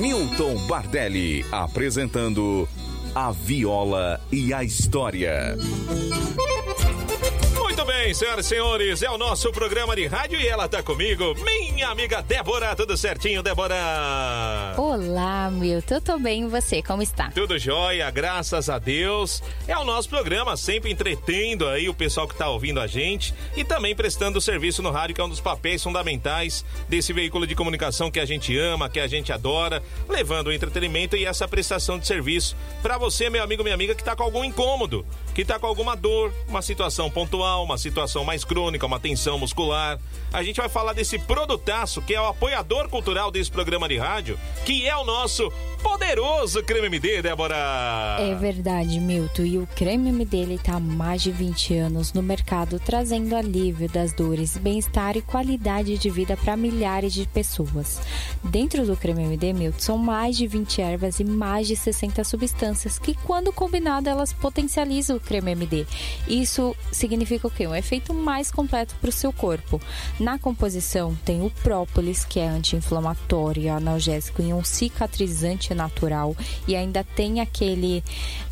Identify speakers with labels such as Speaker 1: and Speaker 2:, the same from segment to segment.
Speaker 1: Milton Bardelli apresentando A Viola e a História.
Speaker 2: Muito bem, senhoras e senhores, é o nosso programa de rádio e ela tá comigo, minha amiga Débora. Tudo certinho, Débora?
Speaker 3: Olá, Milton, tô bem, e você, como está?
Speaker 2: Tudo jóia, graças a Deus. É o nosso programa, sempre entretendo aí o pessoal que tá ouvindo a gente e também prestando serviço no rádio, que é um dos papéis fundamentais desse veículo de comunicação que a gente ama, que a gente adora, levando o entretenimento e essa prestação de serviço pra você, meu amigo, minha amiga, que tá com algum incômodo, que tá com alguma dor, uma situação pontual, uma situação mais crônica, uma tensão muscular. A gente vai falar desse produtaço que é o apoiador cultural desse programa de rádio, que é o nosso poderoso Creme MD, Débora.
Speaker 3: É verdade, Milton, e o Creme MD ele tá há mais de 20 anos no mercado, trazendo alívio das dores, bem-estar e qualidade de vida para milhares de pessoas. Dentro do Creme MD, Milton, são mais de 20 ervas e mais de 60 substâncias que, quando combinadas, elas potencializam o Creme MD. Isso significa o quê? Um efeito mais completo para o seu corpo. Na composição tem o própolis, que é anti-inflamatório, analgésico e um cicatrizante natural, e ainda tem aquele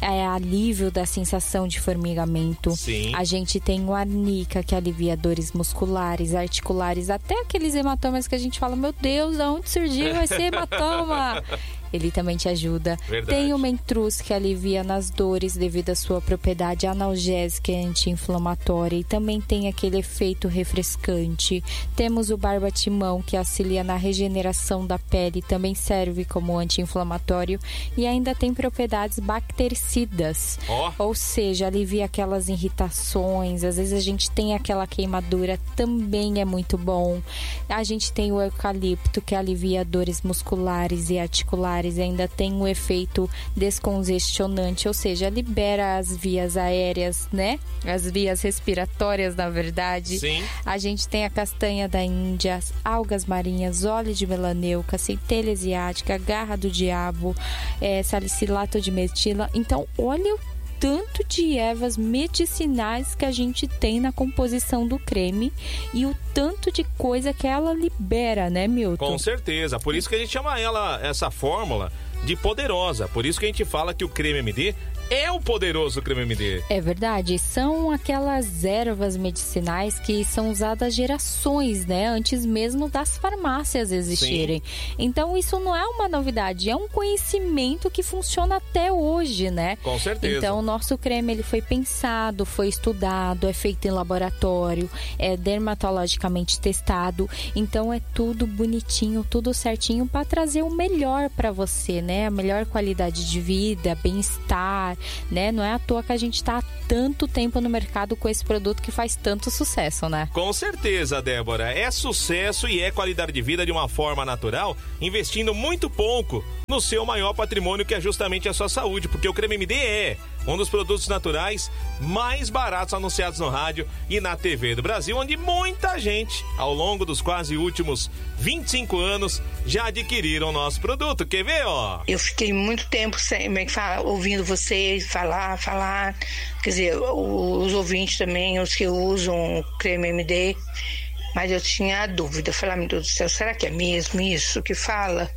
Speaker 3: alívio da sensação de formigamento.
Speaker 2: Sim.
Speaker 3: A gente tem o arnica, que alivia dores musculares, articulares, até aqueles hematomas que a gente fala, meu Deus, de onde surgiu esse hematoma? Ele também te ajuda.
Speaker 2: Verdade.
Speaker 3: Tem o Mentruz, que alivia nas dores devido à sua propriedade analgésica e anti-inflamatória, e também tem aquele efeito refrescante. Temos o Barbatimão, que auxilia na regeneração da pele, também serve como anti-inflamatório e ainda tem propriedades bactericidas. Ou seja, alivia aquelas irritações, às vezes a gente tem aquela queimadura, também é muito bom. A gente tem o eucalipto, que alivia dores musculares e articulares, e ainda tem um efeito descongestionante, ou seja, libera as vias aéreas, né? As vias respiratórias, na verdade.
Speaker 2: Sim.
Speaker 3: A gente tem a castanha da Índia, algas marinhas, óleo de melaneuca, centelha asiática, garra do diabo, salicilato de metila. Então, olha o tanto de ervas medicinais que a gente tem na composição do creme e o tanto de coisa que ela libera, né, Milton?
Speaker 2: Com certeza, por isso que a gente chama essa fórmula de poderosa, por isso que a gente fala que o Creme MD é o poderoso Creme MD.
Speaker 3: É verdade, são aquelas ervas medicinais que são usadas gerações, né? Antes mesmo das farmácias existirem. Sim. Então isso não é uma novidade, é um conhecimento que funciona até hoje, né?
Speaker 2: Com certeza.
Speaker 3: Então o nosso creme ele foi pensado, foi estudado, é feito em laboratório, é dermatologicamente testado. Então é tudo bonitinho, tudo certinho para trazer o melhor para você, né? A melhor qualidade de vida, bem-estar, né? Não é à toa que a gente está há tanto tempo no mercado com esse produto que faz tanto sucesso, né?
Speaker 2: Com certeza, Débora. É sucesso e é qualidade de vida de uma forma natural, investindo muito pouco no seu maior patrimônio, que é justamente a sua saúde, porque o Creme MD é um dos produtos naturais mais baratos anunciados no rádio e na TV do Brasil, onde muita gente, ao longo dos quase últimos 25 anos, já adquiriram o nosso produto. Quer ver, ó?
Speaker 4: Eu fiquei muito tempo ouvindo vocês falar. Quer dizer, os ouvintes também, os que usam o Creme MD, mas eu tinha a dúvida. Eu falei, meu Deus do céu, será que é mesmo isso que fala?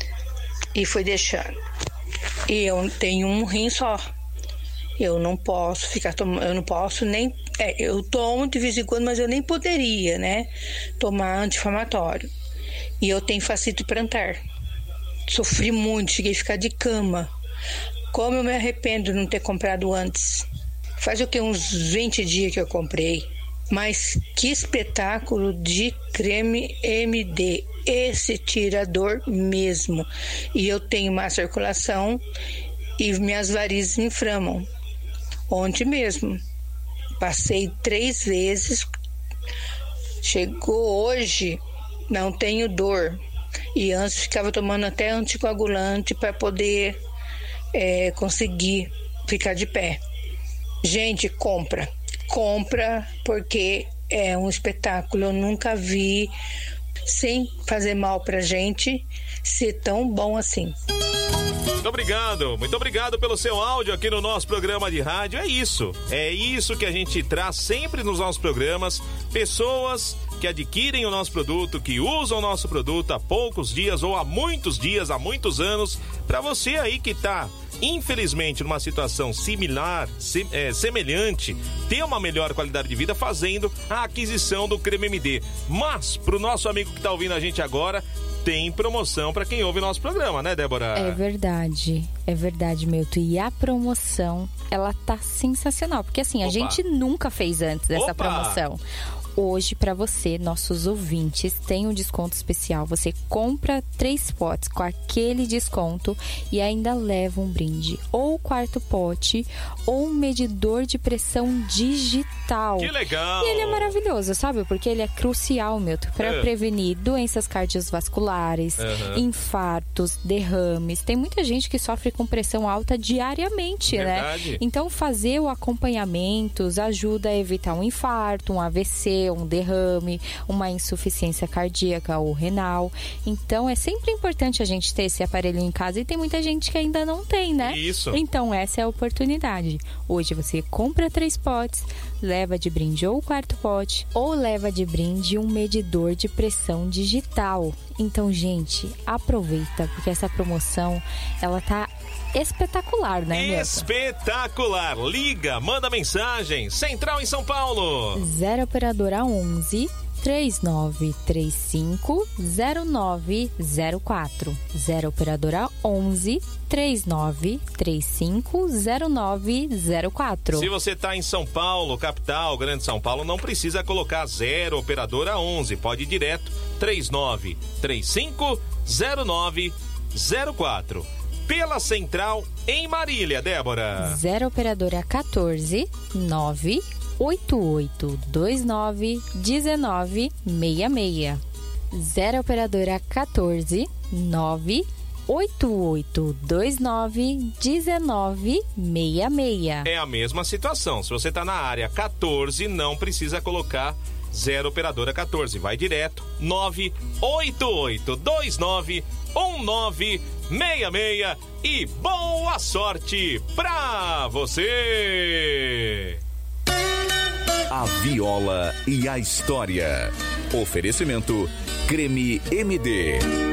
Speaker 4: E foi deixando. E eu tenho um rim só. Eu não posso ficar tomando, eu não posso nem... eu tomo de vez em quando, mas eu nem poderia, né? Tomar anti-inflamatório. E eu tenho fascite plantar. Sofri muito, cheguei a ficar de cama. Como eu me arrependo de não ter comprado antes. Faz o que? Uns 20 dias que eu comprei. Mas que espetáculo de Creme MD. Esse tirador mesmo. E eu tenho má circulação e minhas varizes inflamam. Ontem mesmo. Passei 3 vezes. Chegou hoje, não tenho dor. E antes ficava tomando até anticoagulante para poder conseguir ficar de pé. Gente, compra, porque é um espetáculo. Eu nunca vi, sem fazer mal pra gente, ser tão bom assim.
Speaker 2: Muito obrigado pelo seu áudio aqui no nosso programa de rádio. É isso que a gente traz sempre nos nossos programas, pessoas que adquirem o nosso produto, que usam o nosso produto há poucos dias ou há muitos dias, há muitos anos. Para você aí que está, infelizmente, numa situação similar, semelhante, ter uma melhor qualidade de vida fazendo a aquisição do Creme MD. Mas, pro nosso amigo que tá ouvindo a gente agora, tem promoção para quem ouve o nosso programa, né, Débora?
Speaker 3: É verdade, Milton. E a promoção, ela tá sensacional, porque assim, a gente nunca fez antes dessa promoção. Hoje, para você, nossos ouvintes, tem um desconto especial. Você compra 3 potes com aquele desconto e ainda leva um brinde. Ou o quarto pote, ou um medidor de pressão digital.
Speaker 2: Que legal!
Speaker 3: E ele é maravilhoso, sabe? Porque ele é crucial, Milton, para prevenir doenças cardiovasculares, infartos, derrames. Tem muita gente que sofre com pressão alta diariamente, né? Então, fazer o acompanhamento ajuda a evitar um infarto, um AVC, um derrame, uma insuficiência cardíaca ou renal. Então, é sempre importante a gente ter esse aparelho em casa e tem muita gente que ainda não tem, né?
Speaker 2: Isso.
Speaker 3: Então, essa é a oportunidade. Hoje você compra 3 potes, leva de brinde ou o quarto pote, ou leva de brinde um medidor de pressão digital. Então, gente, aproveita, porque essa promoção, ela tá espetacular, né, Milton?
Speaker 2: Espetacular! Liga, manda mensagem. Central em São Paulo.
Speaker 3: 0 operadora 11 3935 0904. 0 operadora 11 3935 0904.
Speaker 2: Se você está em São Paulo, capital, Grande São Paulo, não precisa colocar 0 operadora 11, pode ir direto 3935 0904. Pela Central em Marília, Débora.
Speaker 3: 0 operadora 14 98829 1966. 0 operadora 14 98829 1966.
Speaker 2: É a mesma situação. Se você está na área 14, não precisa colocar 0 operadora 14. Vai direto 98829 1966 e boa sorte pra você!
Speaker 1: A Viola e a História. Oferecimento Creme MD.